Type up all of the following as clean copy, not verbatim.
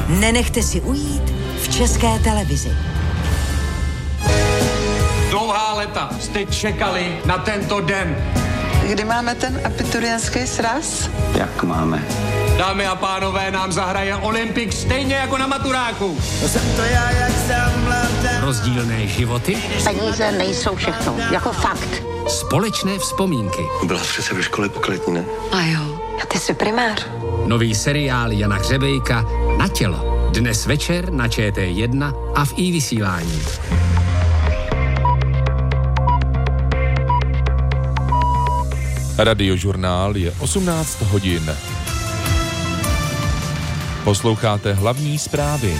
nenechte si ujít v České televizi. Dlouhá léta jste čekali na tento den. Kdy máme ten abiturientský sraz? Jak máme? Dámy a pánové, nám zahraje Olympik stejně jako na maturáku. To jsem to já, jak jsem mladá. Rozdílné životy. Peníze nejsou všechno, jako fakt. Společné vzpomínky. Byla přece ve škole pokladní, ne? A jo, a ty jsi primář. Nový seriál Jana Hřebejka Na tělo. Dnes večer na ČT1 a v iVysílání. Radiožurnál je 18 hodin. Posloucháte hlavní zprávy.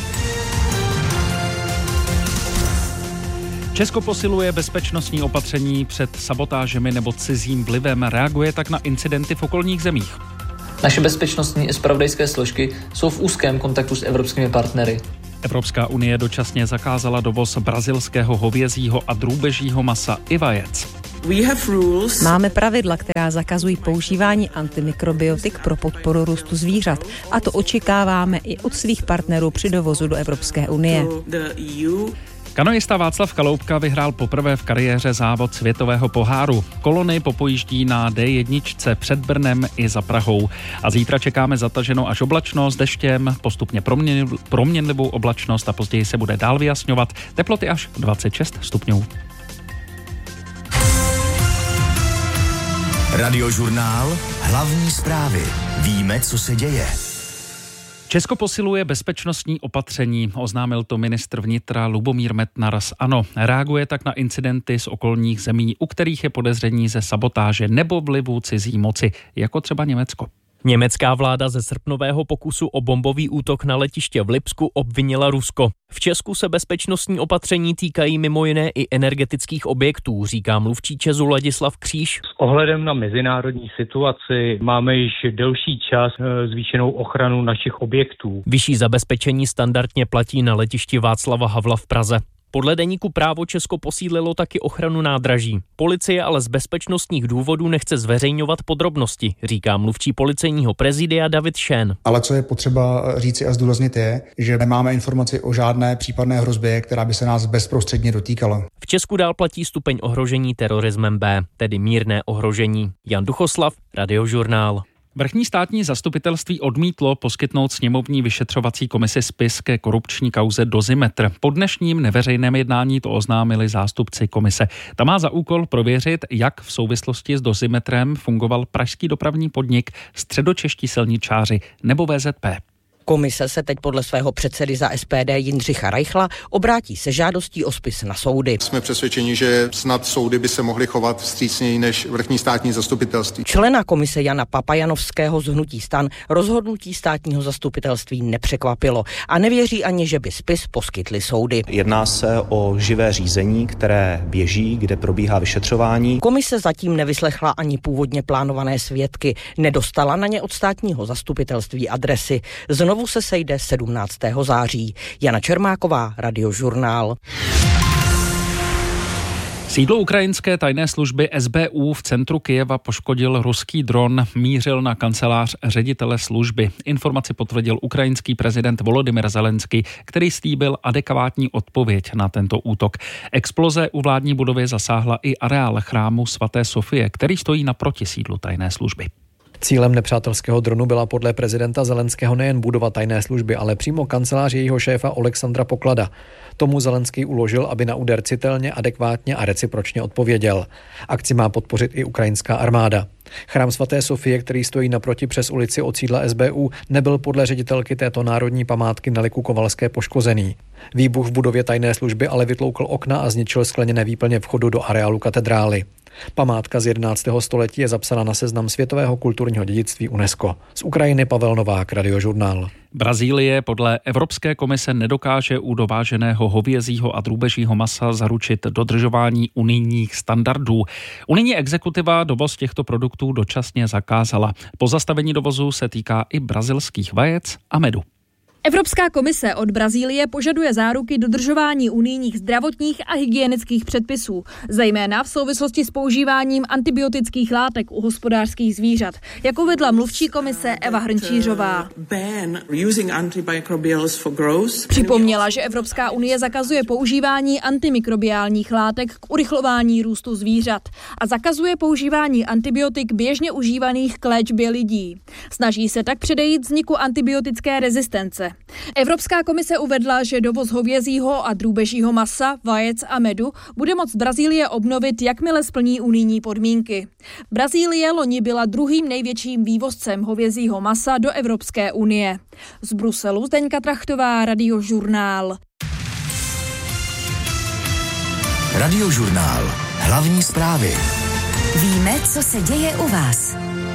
Česko posiluje bezpečnostní opatření před sabotážemi nebo cizím vlivem. Reaguje tak na incidenty v okolních zemích. Naše bezpečnostní a zpravodajské složky jsou v úzkém kontaktu s evropskými partnery. Evropská unie dočasně zakázala dovoz brazilského hovězího a drůbežího masa i vajec. Máme pravidla, která zakazují používání antimikrobiotik pro podporu růstu zvířat. A to očekáváme i od svých partnerů při dovozu do Evropské unie. Kanoista Václav Kaloupka vyhrál poprvé v kariéře závod světového poháru. Kolony popojíždí na D1 před Brnem i za Prahou. A zítra čekáme zataženou až oblačnost s deštěm, postupně proměnlivou oblačnost a později se bude dál vyjasňovat. Teploty až 26 stupňů. Radiožurnál, hlavní zprávy. Víme, co se děje. Česko posiluje bezpečnostní opatření, oznámil to ministr vnitra Lubomír Metnar z ANO. Reaguje tak na incidenty z okolních zemí, u kterých je podezření ze sabotáže nebo vlivu cizí moci, jako třeba Německo. Německá vláda ze srpnového pokusu o bombový útok na letiště v Lipsku obvinila Rusko. V Česku se bezpečnostní opatření týkají mimo jiné i energetických objektů, říká mluvčí ČEZu Ladislav Kříž. S ohledem na mezinárodní situaci máme již delší čas zvýšenou ochranu našich objektů. Vyšší zabezpečení standardně platí na letišti Václava Havla v Praze. Podle deníku Právo Česko posílilo taky ochranu nádraží. Policie ale z bezpečnostních důvodů nechce zveřejňovat podrobnosti, říká mluvčí policejního prezidia David Šén. Ale co je potřeba říci a zdůraznit je, že nemáme informaci o žádné případné hrozbě, která by se nás bezprostředně dotýkala. V Česku dál platí stupeň ohrožení terorismem B, tedy mírné ohrožení. Jan Duchoslav, Radiožurnál. Vrchní státní zastupitelství odmítlo poskytnout sněmovní vyšetřovací komisi spis ke korupční kauze Dozimetr. Po dnešním neveřejném jednání to oznámili zástupci komise. Ta má za úkol prověřit, jak v souvislosti s Dozimetrem fungoval pražský dopravní podnik, středočeští silničáři nebo VZP. Komise se teď podle svého předsedy za SPD Jindřicha Reichla obrátí se žádostí o spis na soudy. Jsme přesvědčeni, že snad soudy by se mohly chovat vstřícněji než vrchní státní zastupitelství. Člena komise Jana Papajanovského z hnutí STAN rozhodnutí státního zastupitelství nepřekvapilo a nevěří ani, že by spis poskytly soudy. Jedná se o živé řízení, které běží, kde probíhá vyšetřování. Komise zatím nevyslechla ani původně plánované svědky, nedostala na ně od státního zastupitelství adresy. Znovu se sejde 17. září. Jana Čermáková, Radiožurnál. Sídlo ukrajinské tajné služby SBU v centru Kyjeva poškodil ruský dron, mířil na kancelář ředitele služby. Informaci potvrdil ukrajinský prezident Volodymyr Zelenský, který slíbil adekvátní odpověď na tento útok. Exploze u vládní budovy zasáhla i areál chrámu svaté Sofie, který stojí naproti sídlu tajné služby. Cílem nepřátelského dronu byla podle prezidenta Zelenského nejen budova tajné služby, ale přímo kancelář jejího šéfa Alexandra Poklada. Tomu Zelenský uložil, aby na úder citelně, adekvátně a recipročně odpověděl. Akci má podpořit i ukrajinská armáda. Chrám svaté Sofie, který stojí naproti přes ulici od sídla SBU, nebyl podle ředitelky této národní památky Neliky Kovalské poškozený. Výbuch v budově tajné služby ale vytloukl okna a zničil skleněné výplně vchodu do areálu katedrály. Památka z 11. století je zapsána na seznam světového kulturního dědictví UNESCO. Z Ukrajiny Pavel Novák, Radiožurnál. Brazílie podle Evropské komise nedokáže u dováženého hovězího a drůbežího masa zaručit dodržování unijních standardů. Unijní exekutiva dovoz těchto produktů dočasně zakázala. Pozastavení dovozu se týká i brazilských vajec a medu. Evropská komise od Brazílie požaduje záruky dodržování unijních zdravotních a hygienických předpisů, zejména v souvislosti s používáním antibiotických látek u hospodářských zvířat, jak uvedla mluvčí komise Eva Hrnčířová. Připomněla, že Evropská unie zakazuje používání antimikrobiálních látek k urychlování růstu zvířat a zakazuje používání antibiotik běžně užívaných k léčbě lidí. Snaží se tak předejít vzniku antibiotické rezistence. Evropská komise uvedla, že dovoz hovězího a drůbežího masa, vajec a medu bude moct Brazílie obnovit, jakmile splní unijní podmínky. Brazílie loni byla druhým největším vývozcem hovězího masa do Evropské unie. Z Bruselu Zdeňka Trachtová, Radiožurnál. Radiožurnál. Hlavní zprávy. Víme, co se děje u vás.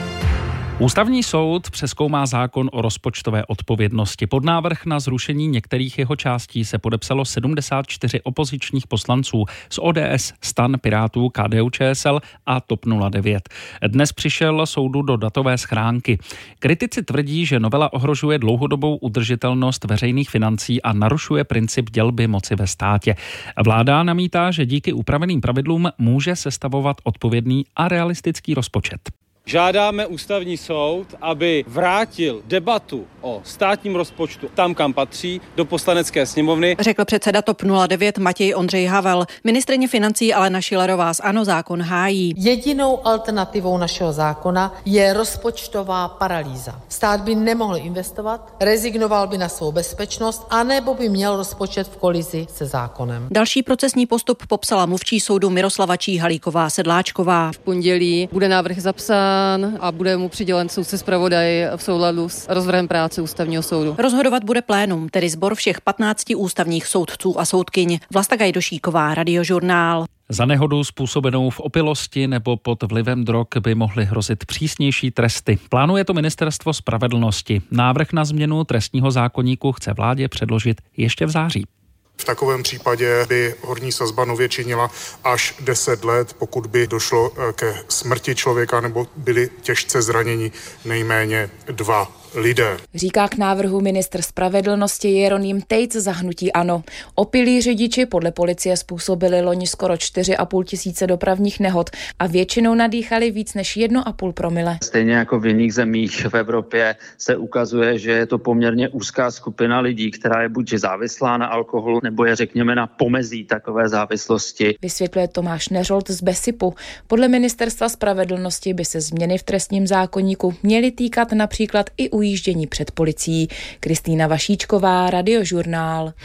Ústavní soud přezkoumá zákon o rozpočtové odpovědnosti. Pod návrh na zrušení některých jeho částí se podepsalo 74 opozičních poslanců z ODS, STAN, Pirátů, KDU-ČSL a TOP 09. Dnes přišel soudu do datové schránky. Kritici tvrdí, že novela ohrožuje dlouhodobou udržitelnost veřejných financí a narušuje princip dělby moci ve státě. Vláda namítá, že díky upraveným pravidlům může sestavovat odpovědný a realistický rozpočet. Žádáme ústavní soud, aby vrátil debatu o státním rozpočtu tam, kam patří, do Poslanecké sněmovny. Řekl předseda TOP 09 Matěj Ondřej Havel. Ministryně financí Alena Schillerová z ANO zákon hájí. Jedinou alternativou našeho zákona je rozpočtová paralýza. Stát by nemohl investovat, rezignoval by na svou bezpečnost, anebo by měl rozpočet v kolizi se zákonem. Další procesní postup popsala mluvčí soudu Miroslava Číhalíková Sedláčková. V pondělí bude návrh zapsán a bude mu přidělen soudce zpravodaj v souladu s rozvrhem práce ústavního soudu. Rozhodovat bude plénum, tedy sbor všech 15 ústavních soudců a soudkyň. Vlasta Gajdošíková, Radiožurnál. Za nehodu způsobenou v opilosti nebo pod vlivem drog by mohly hrozit přísnější tresty. Plánuje to Ministerstvo spravedlnosti. Návrh na změnu trestního zákoníku chce vládě předložit ještě v září. V takovém případě by horní sazba nově činila až 10 let, pokud by došlo ke smrti člověka nebo byli těžce zraněni nejméně 2 lidé. Říká k návrhu ministr spravedlnosti Jeroným Tejc za hnutí ANO. Opilí řidiči podle policie způsobili loni skoro 4,5 tisíce dopravních nehod a většinou nadýchali víc než 1,5 promile. Stejně jako v jiných zemích v Evropě se ukazuje, že je to poměrně úzká skupina lidí, která je buď závislá na alkoholu, nebo je řekněme na pomezí takové závislosti. Vysvětluje Tomáš Neřolt z Besipu. Podle ministerstva spravedlnosti by se změny v trestním zákoníku měly týkat například i ujíždění před policií. Kristýna Vašíčková, Radiožurnál.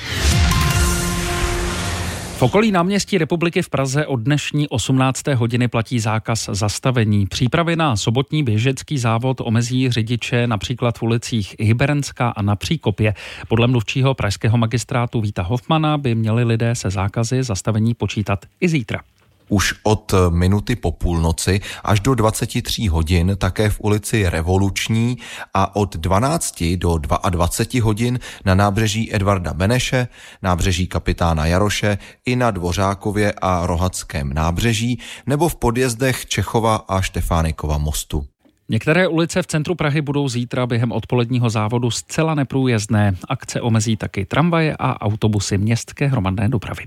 V okolí náměstí Republiky v Praze od dnešní 18. hodiny platí zákaz zastavení. Přípravy na sobotní běžecký závod omezí řidiče například v ulicích Hybernská a na Příkopě. Podle mluvčího pražského magistrátu Víta Hofmana by měli lidé se zákazy zastavení počítat i zítra. Už od minuty po půlnoci až do 23 hodin také v ulici Revoluční a od 12 do 22 hodin na nábřeží Edvarda Beneše, nábřeží Kapitána Jaroše i na Dvořákově a Rohatském nábřeží nebo v podjezdech Čechova a Štefánikova mostu. Některé ulice v centru Prahy budou zítra během odpoledního závodu zcela neprůjezdné. Akce omezí taky tramvaje a autobusy městské hromadné dopravy.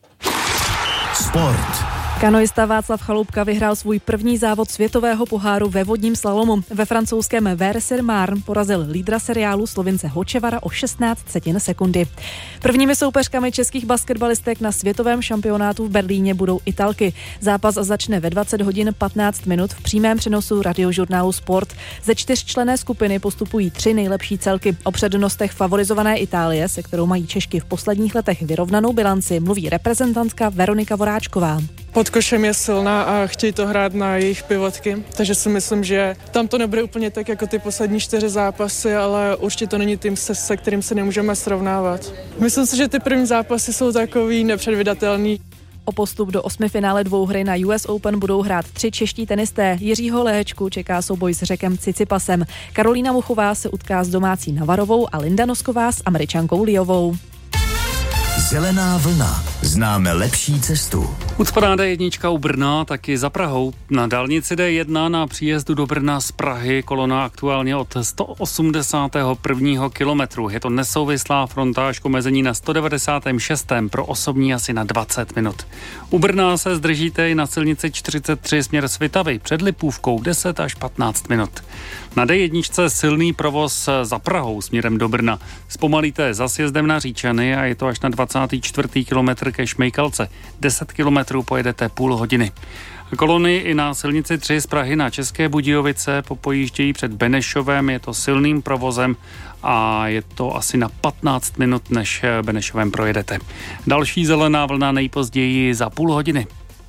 Sport. Kanoista Václav Chaloupka vyhrál svůj první závod světového poháru ve vodním slalomu. Ve francouzském Vers-sur-Marne porazil lídra seriálu Slovince Hočevara o 16 sekundy. Prvními soupeřkami českých basketbalistek na světovém šampionátu v Berlíně budou Italky. Zápas začne ve 20 hodin 15 minut v přímém přenosu Radiožurnálu Sport. Ze 4členné skupiny postupují 3 nejlepší celky. O přednostech favorizované Itálie, se kterou mají Češky v posledních letech vyrovnanou bilanci, mluví reprezentantka Veronika Voráčková. Pod košem je silná a chtějí to hrát na jejich pivotky, takže si myslím, že tam to nebude úplně tak jako ty poslední 4 zápasy, ale určitě to není tým, se kterým se nemůžeme srovnávat. Myslím si, že ty první zápasy jsou takový nepředvídatelný. O postup do 8. finále dvouhry na US Open budou hrát 3 čeští tenisté. Jiřího Léhečku čeká souboj s Řekem Cicipasem. Karolína Muchová se utká s domácí Navarovou a Linda Nosková s Američankou Liovou. Zelená vlna. Známe lepší cestu. Ucpaná D1 u Brna, taky za Prahou. Na dálnici D1 na příjezdu do Brna z Prahy kolona aktuálně od 181. kilometru. Je to nesouvislá frontáž k omezení na 196. pro osobní asi na 20 minut. U Brna se zdržíte i na silnici 43 směr Svitavy před Lipůvkou 10 až 15 minut. Na D1 silný provoz za Prahou směrem do Brna. Zpomalíte za sjezdem na Říčany a je to až na 24. kilometr ke Šmejkalce. 10 kilometrů pojedete půl hodiny. Kolony i na silnici 3 z Prahy na České Budějovice popojíždějí před Benešovem, je to silným provozem a je to asi na 15 minut, než Benešovem projedete. Další zelená vlna nejpozději za půl hodiny.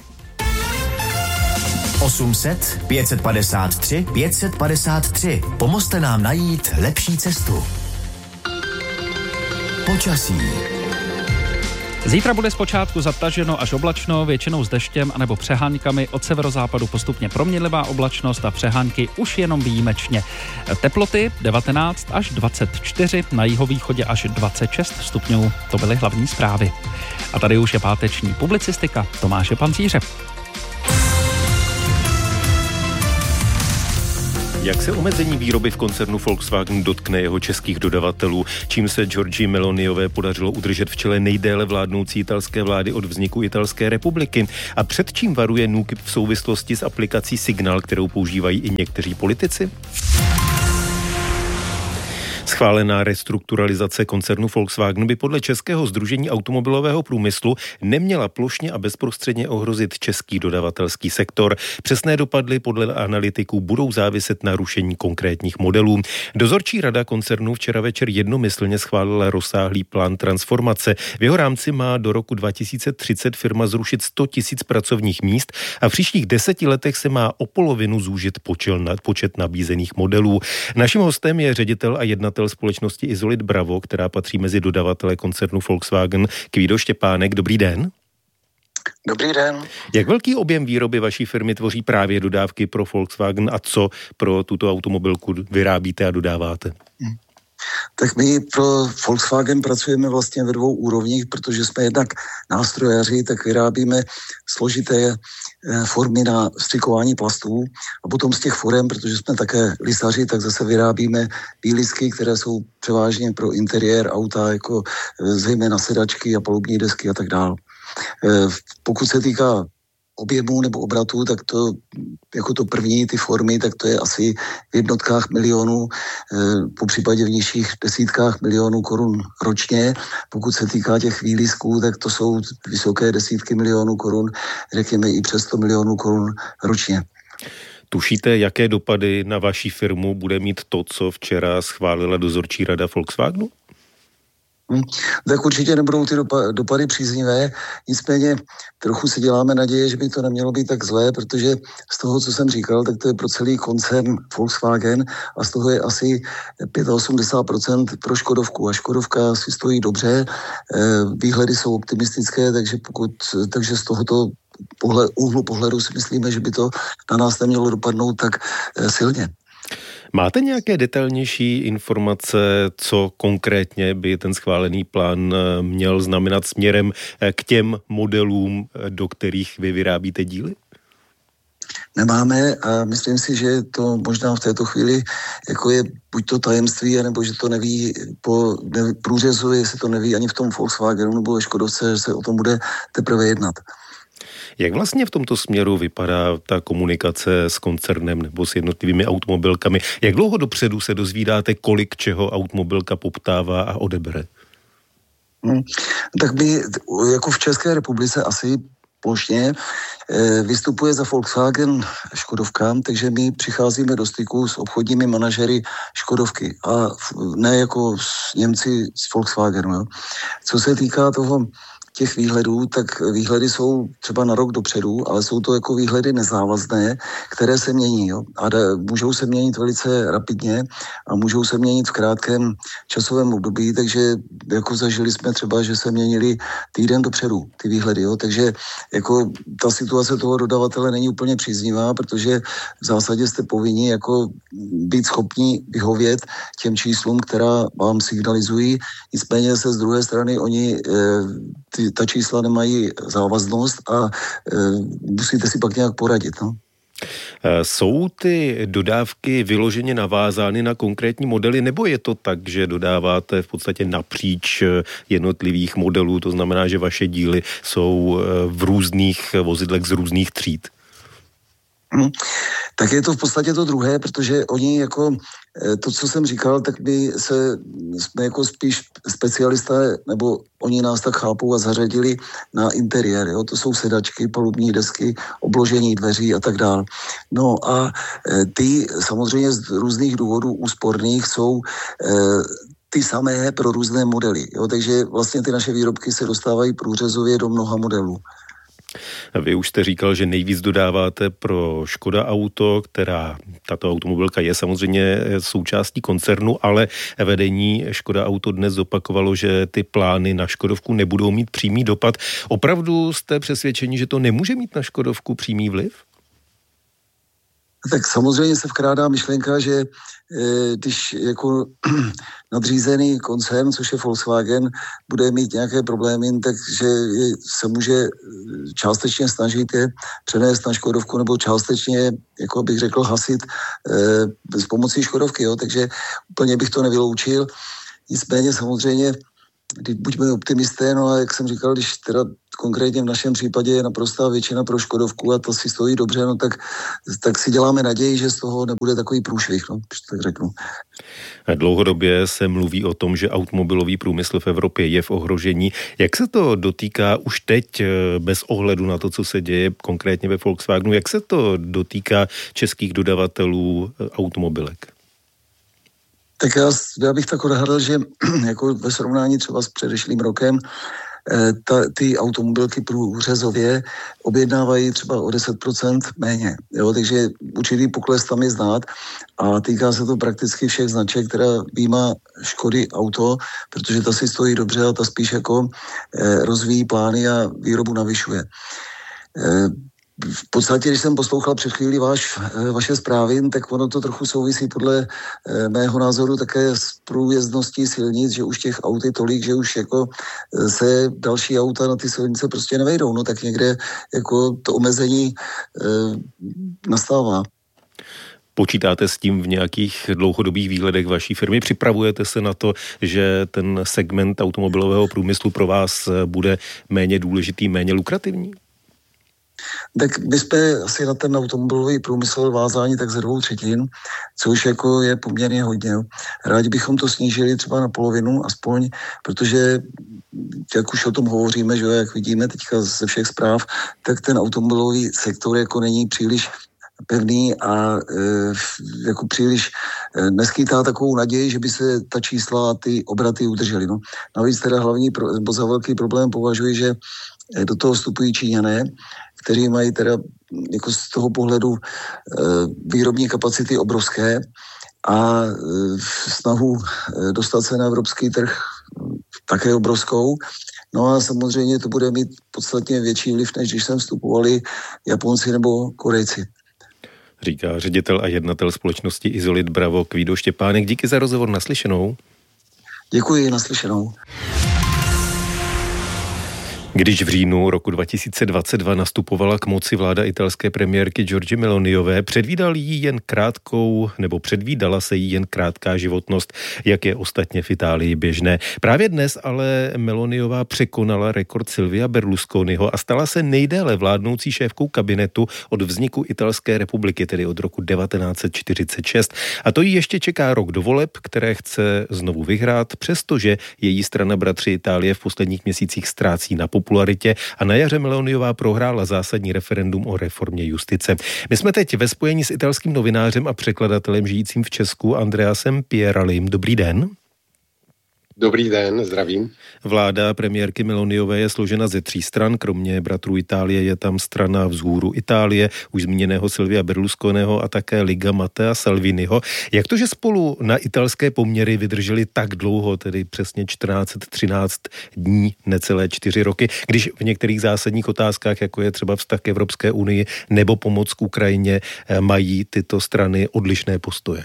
800 553 553. Pomozte nám najít lepší cestu. Počasí. Zítra bude zpočátku zataženo až oblačno, většinou s deštěm anebo přeháňkami, od severozápadu postupně proměnlivá oblačnost a přehánky už jenom výjimečně. Teploty 19 až 24, na jihovýchodě až 26 stupňů. To byly hlavní zprávy. A tady už je páteční publicistika Tomáše Pancíře. Jak se omezení výroby v koncernu Volkswagen dotkne jeho českých dodavatelů, čím se Giorgii Meloniové podařilo udržet v čele nejdéle vládnoucí italské vlády od vzniku Italské republiky a před čím varuje NÚKIB v souvislosti s aplikací Signal, kterou používají i někteří politici? Schválená restrukturalizace koncernu Volkswagen by podle Českého sdružení automobilového průmyslu neměla plošně a bezprostředně ohrozit český dodavatelský sektor. Přesné dopady podle analytiků budou záviset na rušení konkrétních modelů. Dozorčí rada koncernu včera večer jednomyslně schválila rozsáhlý plán transformace. V jeho rámci má do roku 2030 firma zrušit 100 000 pracovních míst a v příštích 10 letech se má o polovinu zúžit počet nabízených modelů. Naším hostem je ředitel a jednatel společnosti Isolit Bravo, která patří mezi dodavatele koncernu Volkswagen, Kvído Štěpánek. Dobrý den. Dobrý den. Jak velký objem výroby vaší firmy tvoří právě dodávky pro Volkswagen a co pro tuto automobilku vyrábíte a dodáváte? Tak my pro Volkswagen pracujeme vlastně ve dvou úrovních, protože jsme jednak nástrojaři, tak vyrábíme složité formy na vstřikování plastů a potom z těch forem, protože jsme také lisaři, tak zase vyrábíme výlisky, které jsou převážně pro interiér auta, jako zejména sedačky a palubní desky a tak dále. Pokud se týká objemů nebo obratů, tak to jako to první, ty formy, tak to je asi v jednotkách milionů, po případě v nižších desítkách milionů korun ročně. Pokud se týká těch výlisků, tak to jsou vysoké desítky milionů korun, řekněme i přes 100 milionů korun ročně. Tušíte, jaké dopady na vaši firmu bude mít to, co včera schválila dozorčí rada Volkswagenu? Tak určitě nebudou ty dopady příznivé, nicméně trochu si děláme naděje, že by to nemělo být tak zlé, protože z toho, co jsem říkal, tak to je pro celý koncern Volkswagen a z toho je asi 85% pro Škodovku a Škodovka si stojí dobře, výhledy jsou optimistické, takže z tohoto úhlu pohledu si myslíme, že by to na nás nemělo dopadnout tak silně. Máte nějaké detailnější informace, co konkrétně by ten schválený plán měl znamenat směrem k těm modelům, do kterých vy vyrábíte díly? Nemáme a myslím si, že to možná v této chvíli jako je buď to tajemství, nebo že to neví po průřezu, jestli to neví ani v tom Volkswagenu nebo ve Škodovce, že se o tom bude teprve jednat. Jak vlastně v tomto směru vypadá ta komunikace s koncernem nebo s jednotlivými automobilkami? Jak dlouho dopředu se dozvídáte, kolik čeho automobilka poptává a odebere? Tak my jako v České republice asi plošně vystupuje za Volkswagen Škodovka, takže my přicházíme do styku s obchodními manažery Škodovky a ne jako s Němci z Volkswagenu. Jo. Co se týká toho těch výhledů, tak výhledy jsou třeba na rok dopředu, ale jsou to jako výhledy nezávazné, které se mění. Jo? A můžou se měnit velice rapidně a můžou se měnit v krátkém časovém období, takže jako zažili jsme třeba, že se měnili týden dopředu ty výhledy. Jo? Takže jako ta situace toho dodavatele není úplně příznivá, protože v zásadě jste povinni jako být schopni vyhovět těm číslům, která vám signalizují. Nicméně se z druhé strany oni ta čísla nemají závaznost a musíte si pak nějak poradit. No? Jsou ty dodávky vyloženě navázány na konkrétní modely, nebo je to tak, že dodáváte v podstatě napříč jednotlivých modelů, to znamená, že vaše díly jsou v různých vozidlech z různých tříd? Tak je to v podstatě to druhé, protože oni jako to, co jsem říkal, tak jsme jako spíš specialisté, nebo oni nás tak chápou a zařadili na interiér. Jo? To jsou sedačky, palubní desky, obložení dveří a tak dále. No a ty samozřejmě z různých důvodů úsporných jsou ty samé pro různé modely. Jo? Takže vlastně ty naše výrobky se dostávají průřezově do mnoha modelů. Vy už jste říkal, že nejvíc dodáváte pro Škoda Auto, tato automobilka je samozřejmě součástí koncernu, ale vedení Škoda Auto dnes zopakovalo, že ty plány na Škodovku nebudou mít přímý dopad. Opravdu jste přesvědčeni, že to nemůže mít na Škodovku přímý vliv? Tak samozřejmě se vkrádá myšlenka, že když jako nadřízený koncern, což je Volkswagen, bude mít nějaké problémy, takže se může částečně snažit je přenést na Škodovku nebo částečně, jako bych řekl, hasit s pomocí Škodovky. Jo? Takže úplně bych to nevyloučil. Nicméně samozřejmě, buďme optimisté, no a jak jsem říkal, když teda konkrétně v našem případě je naprostá většina pro Škodovku a to si stojí dobře, no tak si děláme naději, že z toho nebude takový průšvih, no, tak řeknu. Dlouhodobě se mluví o tom, že automobilový průmysl v Evropě je v ohrožení. Jak se to dotýká už teď, bez ohledu na to, co se děje konkrétně ve Volkswagenu, jak se to dotýká českých dodavatelů automobilek? Tak já bych tak odhadl, že jako ve srovnání třeba s předešlým rokem ty automobilky průřezově objednávají třeba o 10% méně. Jo? Takže určitý pokles tam je znát a týká se to prakticky všech značek, která vyjímá Škody Auto, protože ta si stojí dobře a ta spíš jako rozvíjí plány a výrobu navyšuje. V podstatě, když jsem poslouchal před chvíli vaše zprávy, tak ono to trochu souvisí podle mého názoru také s průjezdností silnic, že už těch aut je tolik, že už jako se další auta na ty silnice prostě nevejdou. No tak někde jako to omezení nastává. Počítáte s tím v nějakých dlouhodobých výhledech vaší firmy? Připravujete se na to, že ten segment automobilového průmyslu pro vás bude méně důležitý, méně lukrativní? Tak my jsme asi na ten automobilový průmysl vázáni tak ze 2/3, což jako je poměrně hodně. Rádi bychom to snížili třeba na polovinu aspoň, protože jak už o tom hovoříme, že jak vidíme teďka ze všech zpráv, tak ten automobilový sektor jako není příliš pevný a jako příliš neskýtá takovou naději, že by se ta čísla a ty obraty udržely. No. Navíc teda za velký problém považuji, že do toho vstupují Číňané, kteří mají teda jako z toho pohledu výrobní kapacity obrovské a snahu dostat se na evropský trh také obrovskou. No a samozřejmě to bude mít podstatně větší vliv, než když sem vstupovali Japonci nebo Korejci. Říká ředitel a jednatel společnosti Isolit Bravo Kvído Štěpánek. Díky za rozhovor, naslyšenou. Děkuji, naslyšenou. Když v říjnu roku 2022 nastupovala k moci vláda italské premiérky Giorgie Meloniové, předvídala se jí jen krátká životnost, jak je ostatně v Itálii běžné. Právě dnes ale Meloniová překonala rekord Silvia Berlusconiho a stala se nejdéle vládnoucí šéfkou kabinetu od vzniku Italské republiky, tedy od roku 1946. A to jí ještě čeká rok do voleb, které chce znovu vyhrát, přestože její strana Bratři Itálie v posledních měsících ztrácí na popularitě a na jaře Meloniová prohrála zásadní referendum o reformě justice. My jsme teď ve spojení s italským novinářem a překladatelem žijícím v Česku Andreasem Pieralim. Dobrý den. Dobrý den, zdravím. Vláda premiérky Meloniové je složena ze 3 stran, kromě bratrů Itálie je tam strana Vzhůru Itálie, už zmíněného Silvia Berlusconiho a také Liga Mattea Salviniho. Jak to, že spolu na italské poměry vydrželi tak dlouho, tedy přesně 1413 dní, necelé 4 roky, když v některých zásadních otázkách, jako je třeba vztah k Evropské unii nebo pomoc k Ukrajině, mají tyto strany odlišné postoje?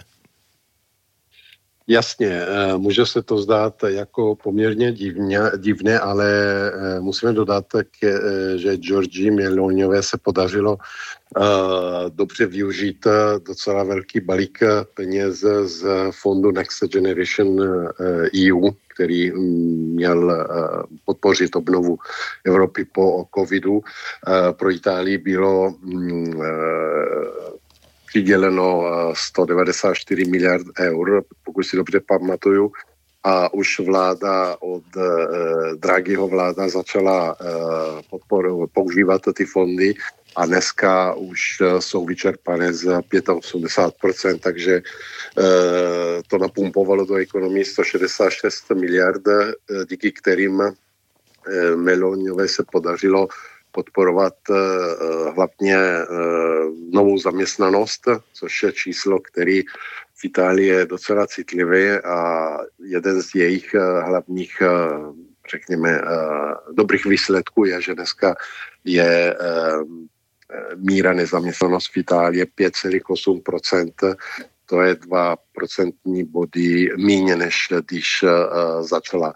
Jasně, může se to zdát jako poměrně divné, ale musíme dodat, že Giorgii Meloniové se podařilo dobře využít docela velký balík peněz z fondu Next Generation EU, který měl podpořit obnovu Evropy po covidu. Pro Itálii bylo přiděleno 194 miliard eur, pokud si dobře pamatuju, a už vláda od Draghiho vláda začala používat ty fondy a dneska už jsou vyčerpané z 85%, takže to napumpovalo do ekonomie 166 miliard, díky kterým Meloniové se podařilo podporovat hlavně novou zaměstnanost, což je číslo, který v Itálii je docela citlivé a jeden z jejich hlavních, řekněme, dobrých výsledků je, že dneska je míra nezaměstnanost v Itálii 5,8%. To je 2 procentní body méně, než když začala.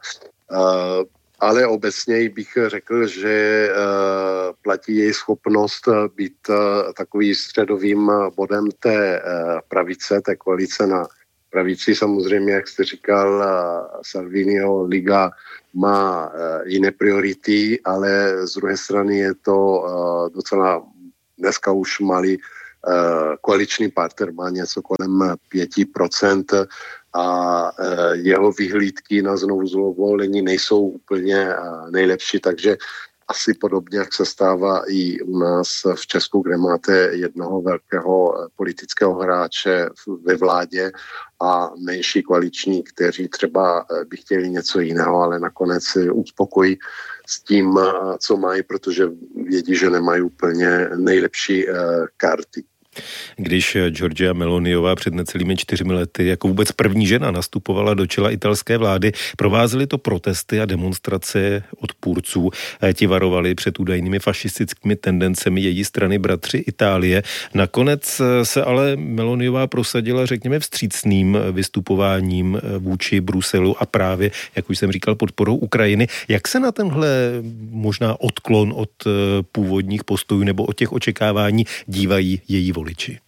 Ale obecně bych řekl, že platí její schopnost být takový středovým bodem té pravice, té koalice na pravici. Samozřejmě, jak jste říkal, Salviniho Liga má jiné priority, ale z druhé strany je to docela dneska už malý koaliční partner, má něco kolem 5%, a jeho vyhlídky na znovu zvolení nejsou úplně nejlepší, takže asi podobně, jak se stává i u nás v Česku, kde máte jednoho velkého politického hráče ve vládě a menší koaliční, kteří třeba by chtěli něco jiného, ale nakonec se uspokojí s tím, co mají, protože vědí, že nemají úplně nejlepší karty. Když Giorgia Meloniová před necelými 4 lety jako vůbec první žena nastupovala do čela italské vlády, provázely to protesty a demonstrace odpůrců. Ti varovali před údajnými fašistickými tendencemi její strany Bratři Itálie. Nakonec se ale Meloniová prosadila, řekněme, vstřícným vystupováním vůči Bruselu a právě, jak už jsem říkal, podporou Ukrajiny. Jak se na tenhle možná odklon od původních postojů nebo od těch očekávání dívají její voliči?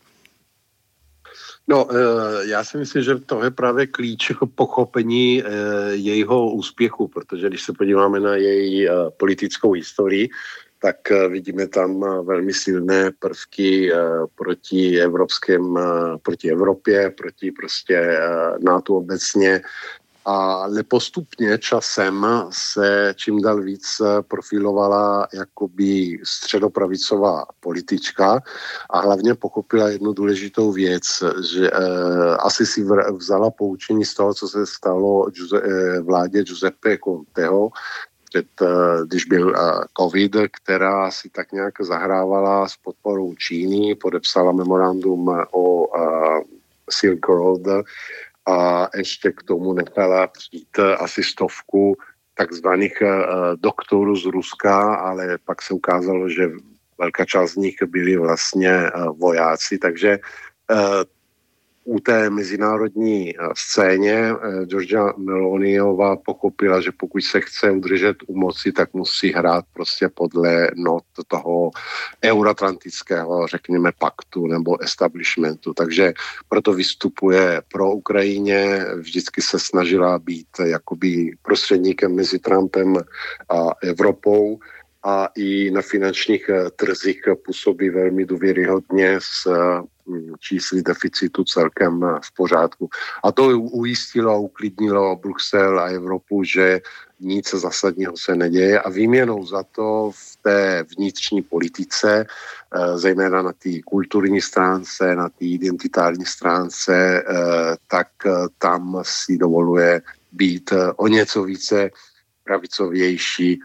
No, já si myslím, že to je právě klíč k pochopení jejího úspěchu, protože když se podíváme na její politickou historii, tak vidíme tam velmi silné prvky proti Evropě, proti prostě NATO obecně. Ale postupně časem se čím dál víc profilovala jakoby středopravicová politička a hlavně pochopila jednu důležitou věc, že asi si vzala poučení z toho, co se stalo vládě Giuseppe Conteho, když byl covid, která si tak nějak zahrávala s podporou Číny, podepsala memorandum o Silk Road a ještě k tomu nechala přijít asi 100 takzvaných doktorů z Ruska, ale pak se ukázalo, že velká část z nich byli vlastně vojáci, takže u té mezinárodní scéně Giorgia Meloniová pochopila, že pokud se chce udržet u moci, tak musí hrát prostě podle not toho euroatlantického, řekněme, paktu nebo establishmentu. Takže proto vystupuje pro Ukrajině, vždycky se snažila být jakoby prostředníkem mezi Trumpem a Evropou a i na finančních trzích působí velmi důvěryhodně s čísly deficitu celkem v pořádku. A to ujistilo a uklidnilo Brusel a Evropu, že nic zásadního se neděje a výměnou za to v té vnitřní politice, zejména na té kulturní stránce, na té identitární stránce, tak tam si dovoluje být o něco více pravicovější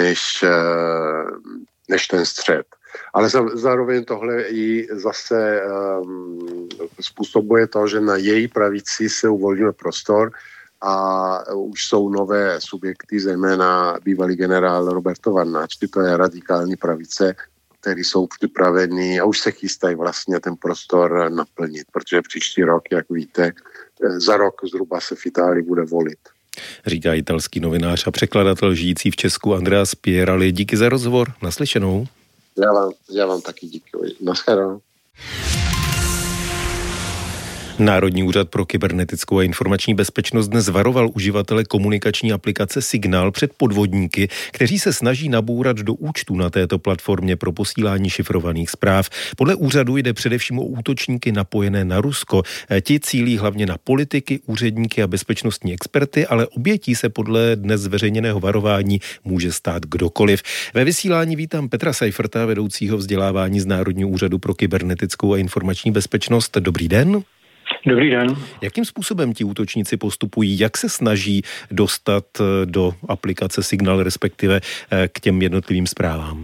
než ten střed. Ale zároveň tohle i zase způsobuje to, že na její pravici se uvolňuje prostor a už jsou nové subjekty, zejména bývalý generál Roberto Vannačty, to je radikální pravice, který jsou připraveni a už se chystají vlastně ten prostor naplnit, protože příští rok, jak víte, za rok zhruba se v Itálii bude volit. Říká italský novinář a překladatel žijící v Česku Andrea Spierali. Díky za rozhovor, naslyšenou. Já vám taky děkuji. Naschledanou. Národní úřad pro kybernetickou a informační bezpečnost dnes varoval uživatele komunikační aplikace Signál před podvodníky, kteří se snaží nabourat do účtu na této platformě pro posílání šifrovaných zpráv. Podle úřadu jde především o útočníky napojené na Rusko. Ti cílí hlavně na politiky, úředníky a bezpečnostní experty, ale obětí se podle dnes zveřejněného varování může stát kdokoliv. Ve vysílání vítám Petra Seiferta, vedoucího vzdělávání z Národního úřadu pro kybernetickou a informační bezpečnost. Dobrý den. Dobrý den. Jakým způsobem ti útočníci postupují? Jak se snaží dostat do aplikace Signál, respektive k těm jednotlivým zprávám?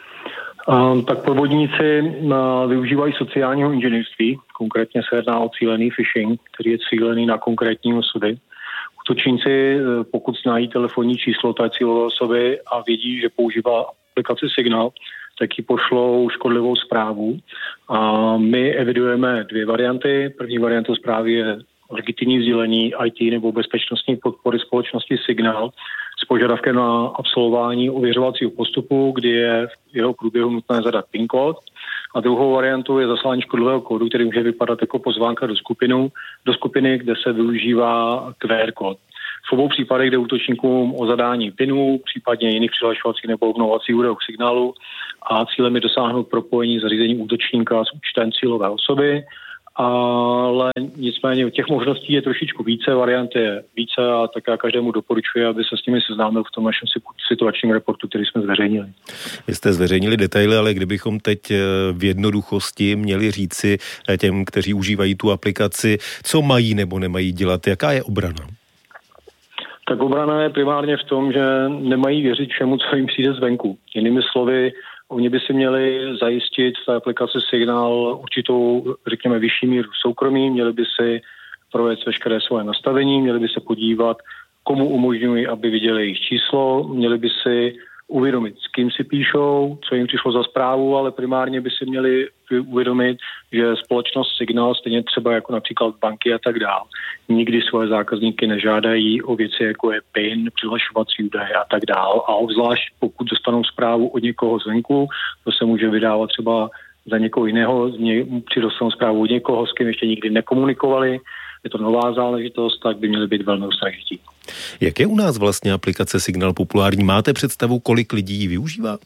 Tak podvodníci využívají sociálního inženýrství. Konkrétně se jedná o cílený phishing, který je cílený na konkrétní osoby. Útočníci, pokud znají telefonní číslo té cílové osoby a vědí, že používá aplikaci Signál, tak ji pošlou škodlivou zprávu. A my evidujeme dvě varianty. První varianta zprávy je legitimní sdílení IT nebo bezpečnostní podpory společnosti Signál s požadavkem na absolvování ověřovacího postupu, kdy je v jeho průběhu nutné zadat PIN kód. A druhou variantou je zaslání škodlivého kódu, který může vypadat jako pozvánka do skupiny, kde se využívá QR kód. V obou případech jde útočníkům o zadání PINů, případně jiných přihlašovacích nebo obnovovacích údajů k signálu a cílem je dosáhnout propojení zařízení útočníka s účtem cílové osoby, ale nicméně těch možností je trošičku více, variant je více a tak já každému doporučuji, aby se s nimi seznámil v tom našem situačním reportu, který jsme zveřejnili. Vy jste zveřejnili detaily, ale kdybychom teď v jednoduchosti měli říci těm, kteří užívají tu aplikaci, co mají nebo nemají dělat, jaká je obrana? Tak obrana je primárně v tom, že nemají věřit všemu, co jim přijde zvenku. Jinými slovy, oni by si měli zajistit v té aplikaci Signál určitou, řekněme, vyšší míru soukromí, měli by si provést veškeré svoje nastavení, měli by se podívat, komu umožňují, aby viděli jejich číslo, měli by si uvědomit, s kým si píšou, co jim přišlo za zprávu, ale primárně by si měli uvědomit, že společnost Signál, stejně třeba jako například banky a tak dál, nikdy svoje zákazníky nežádají o věci, jako je PIN, přihlašovací údaje a tak dál. A obzvlášť pokud dostanou zprávu od někoho zvenku, to se může vydávat třeba za někoho jiného, dostanou zprávu od někoho, s kým ještě nikdy nekomunikovali, je to nová záležitost, tak by měly být velmi ostražití. Jak je u nás vlastně aplikace Signál populární? Máte představu, kolik lidí ji využívá?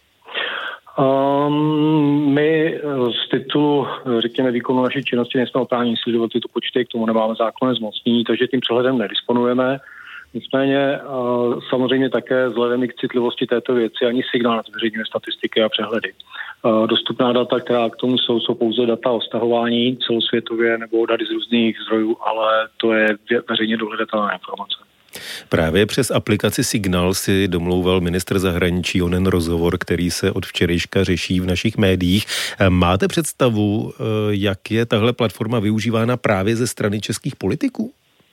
My z titulu, řekněme, výkonu naší činnosti nejsme oprávněni sledovat tyto počty, k tomu nemáme zákonné zmocnění, takže tím přehledem nedisponujeme. Nicméně samozřejmě také vzhledem k citlivosti této věci ani Signál nezveřejňuje statistiky a přehledy. Dostupná data, která k tomu jsou pouze data o stahování celosvětově nebo data z různých zdrojů, ale to je veřejně dohledatelná informace. Právě přes aplikaci Signál si domlouval ministr zahraničí onen rozhovor, který se od včerejška řeší v našich médiích. Máte představu, jak je tahle platforma využívána právě ze strany českých politiků?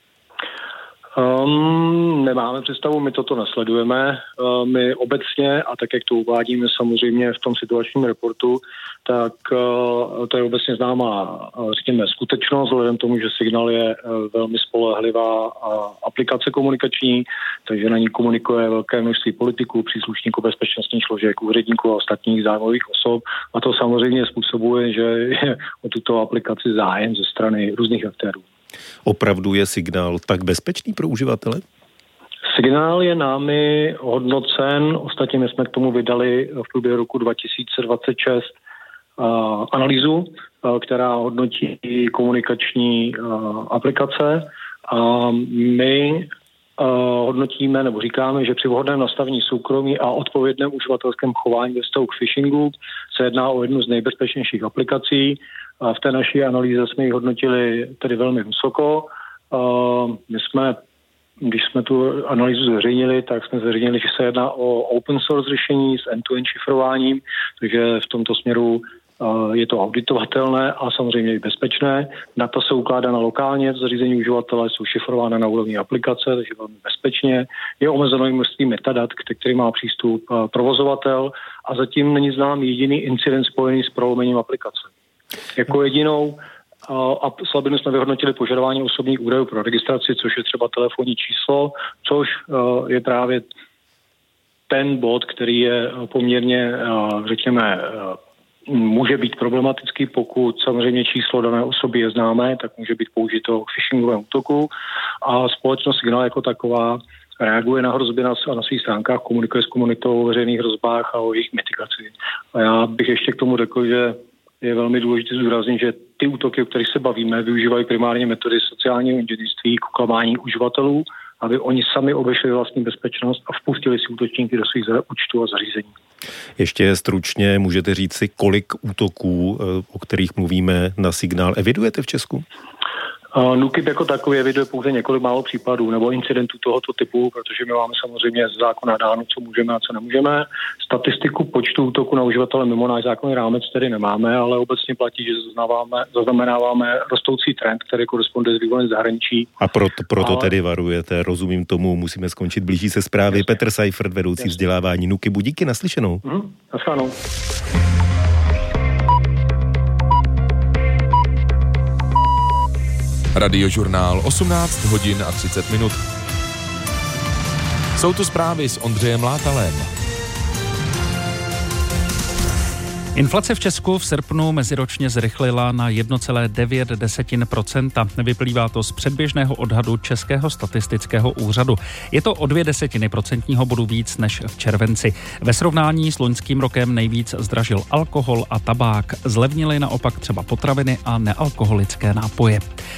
Nemáme představu, my toto nesledujeme. My obecně, a tak jak to uvádíme samozřejmě v tom situačním reportu, tak to je obecně známá, řekněme, skutečnost, vzhledem tomu, že Signál je velmi spolehlivá aplikace komunikační, takže na ní komunikuje velké množství politiků, příslušníků bezpečnostních složek, úředníků a ostatních zájmových osob. A to samozřejmě způsobuje, že je o tuto aplikaci zájem ze strany různých aktérů. Opravdu je Signál tak bezpečný pro uživatele? Signál je námi hodnocen, ostatně my jsme k tomu vydali v průběhu roku 2026 analýzu, která hodnotí komunikační aplikace a my hodnotíme nebo říkáme, že při vhodném nastavení soukromí a odpovědném uživatelském chování ve vztahu k phishingu se jedná o jednu z nejbezpečnějších aplikací. V té naší analýze jsme ji hodnotili tedy velmi vysoko. Když jsme tu analýzu zveřejnili, tak jsme zveřejnili, že se jedná o open source řešení s end-to-end šifrováním, takže v tomto směru je to auditovatelné a samozřejmě i bezpečné. Data se ukládána lokálně v zařízení uživatele, jsou šifrována na úrovni aplikace, takže velmi bezpečně. Je omezeno množství metadat, který má přístup provozovatel a zatím není znám jediný incident spojený s prolomením aplikace. Jako jedinou slabinu jsme vyhodnotili požadování osobních údajů pro registraci, což je třeba telefonní číslo, což je právě ten bod, který je poměrně, řekněme, může být problematický, pokud samozřejmě číslo dané osoby je známé, tak může být použito k phishingovému útoku a společnost Signál jako taková reaguje na hrozby na svých stránkách, komunikuje s komunitou o veřejných hrozbách a o jejich mitigaci. A já bych ještě k tomu řekl, že je velmi důležité zdůraznit, že ty útoky, o kterých se bavíme, využívají primárně metody sociálního inženýrství k oklamání uživatelů, aby oni sami obešli vlastní bezpečnost a vpustili si útočníky do svých účtů a zařízení. Ještě stručně můžete říct si, kolik útoků, o kterých mluvíme, na Signál evidujete v Česku? NÚKIB jako takový eviduje pouze několik málo případů nebo incidentů tohoto typu, protože my máme samozřejmě z zákona dáno, co můžeme a co nemůžeme. Statistiku počtu útoků na uživatele mimo náš zákonný rámec tedy nemáme, ale obecně platí, že zaznamenáváme rostoucí trend, který koresponduje s vývojem zahraničí. A proto tedy varujete, rozumím tomu, musíme skončit, blíží se zprávy. Jasně. Petr Seifert, vedoucí vzdělávání NÚKIBu. Díky, naslyšenou. Naschledanou. Radiožurnál 18 hodin a 30 minut. Jsou tu zprávy s Ondřejem Látalem. Inflace v Česku v srpnu meziročně zrychlila na 1,9%. Vyplývá to z předběžného odhadu Českého statistického úřadu. Je to o 0,2% bodu víc než v červenci. Ve srovnání s loňským rokem nejvíc zdražil alkohol a tabák. Zlevnily naopak třeba potraviny a nealkoholické nápoje.